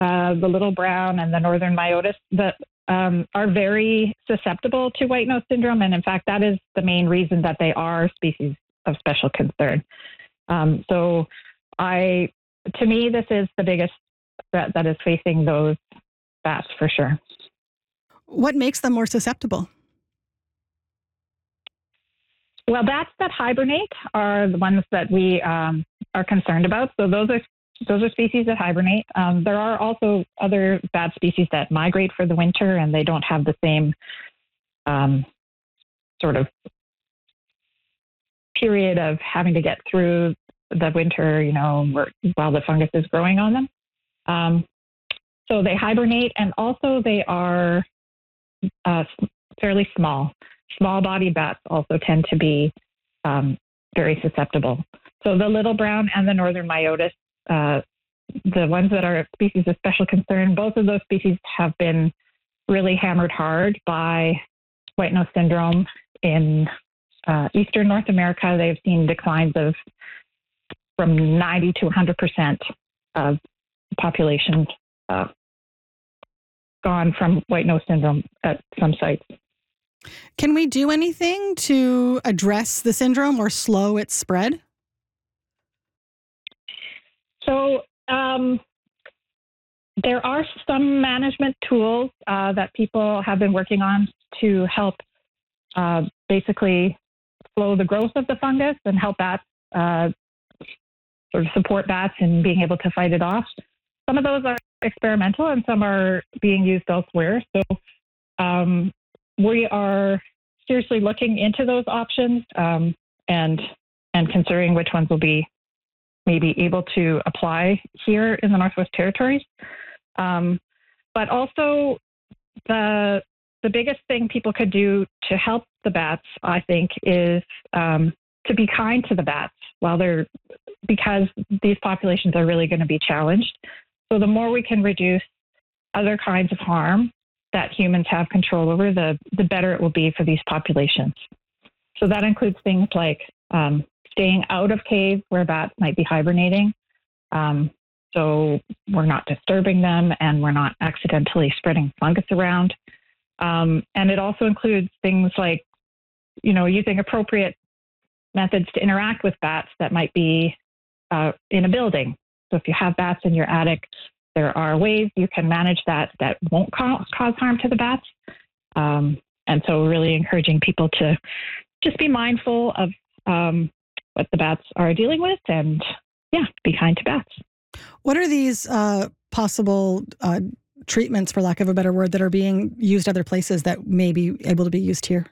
the little brown and the northern myotis that are very susceptible to white nose syndrome. And in fact, that is the main reason that they are species of special concern. To me, this is the biggest threat that is facing those bats for sure. What makes them more susceptible? Well, bats that hibernate are the ones that we are concerned about. So those are species that hibernate. There are also other bat species that migrate for the winter, and they don't have the same sort of period of having to get through the winter, while the fungus is growing on them. So they hibernate, and also they are fairly small. Small-bodied bats also tend to be very susceptible. So the little brown and the northern myotis, the ones that are species of special concern, both of those species have been really hammered hard by white nose syndrome. In eastern North America, they've seen declines of from 90 to 100% of populations gone from white nose syndrome at some sites. Can we do anything to address the syndrome or slow its spread? So there are some management tools that people have been working on to help basically slow the growth of the fungus and help bats sort of support bats in being able to fight it off. Some of those are experimental and some are being used elsewhere. So we are seriously looking into those options and considering which ones will be maybe able to apply here in the Northwest Territories. But also the biggest thing people could do to help the bats, I think, is to be kind to the bats because these populations are really going to be challenged. So the more we can reduce other kinds of harm that humans have control over, the better it will be for these populations. So that includes things like staying out of caves where bats might be hibernating. So we're not disturbing them and we're not accidentally spreading fungus around. And it also includes things like, using appropriate methods to interact with bats that might be in a building. So if you have bats in your attic, there are ways you can manage that won't cause harm to the bats. And so we're really encouraging people to just be mindful of what the bats are dealing with and, be kind to bats. What are these possible treatments, for lack of a better word, that are being used other places that may be able to be used here?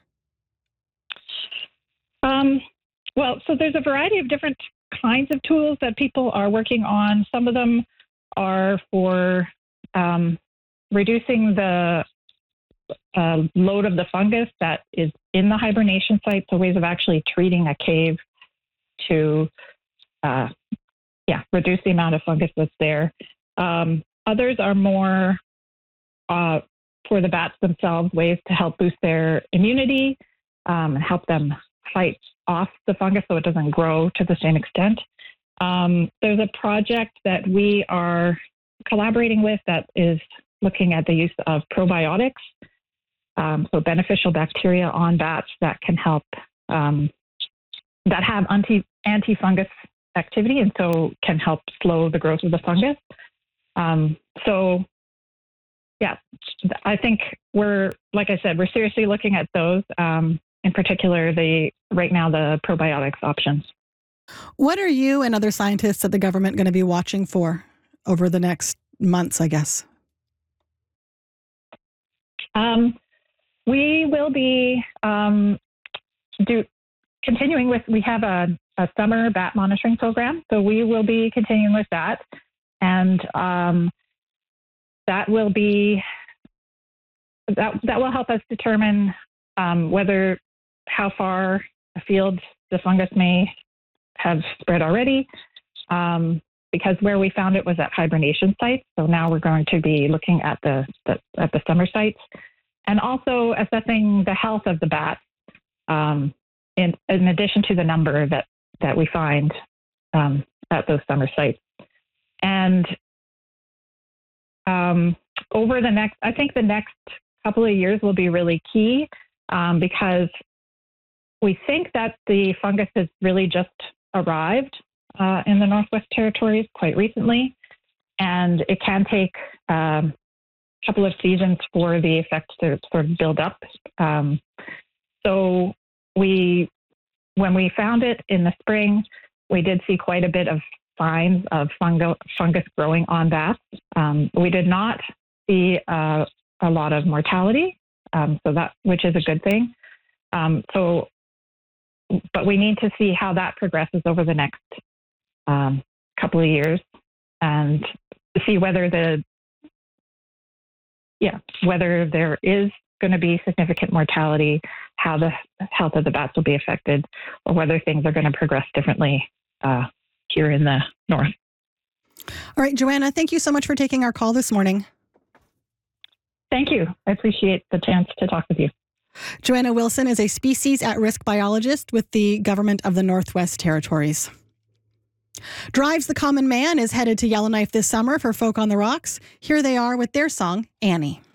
So there's a variety of different kinds of tools that people are working on. Some of them are for reducing the load of the fungus that is in the hibernation site, so ways of actually treating a cave to reduce the amount of fungus that's there. Others are more for the bats themselves, ways to help boost their immunity and help them fight off the fungus so it doesn't grow to the same extent. There's a project that we are collaborating with that is looking at the use of probiotics, so beneficial bacteria on bats that can help, that have anti-fungus activity and so can help slow the growth of the fungus. I think like I said, we're seriously looking at those, in particular, right now the probiotics options. What are you and other scientists at the government going to be watching for over the next months, I guess? We will be continuing with, we have a summer bat monitoring program, so we will be continuing with that. And that will help us determine how far afield the fungus may have spread already, because where we found it was at hibernation sites. So now we're going to be looking at the summer sites and also assessing the health of the bats in addition to the number that we find at those summer sites. And over the next, I think the next couple of years will be really key because we think that the fungus has really just arrived in the Northwest Territories quite recently, and it can take a couple of seasons for the effects to sort of build up. So when we found it in the spring, we did see quite a bit of signs of fungus growing on bats. We did not see a lot of mortality, which is a good thing. But we need to see how that progresses over the next couple of years, and to see whether there is going to be significant mortality, how the health of the bats will be affected, or whether things are going to progress differently here in the north. All right, Joanna, thank you so much for taking our call this morning. Thank you. I appreciate the chance to talk with you. Joanna Wilson is a species at-risk biologist with the Government of the Northwest Territories. Drives the Common Man is headed to Yellowknife this summer for Folk on the Rocks. Here they are with their song, Annie.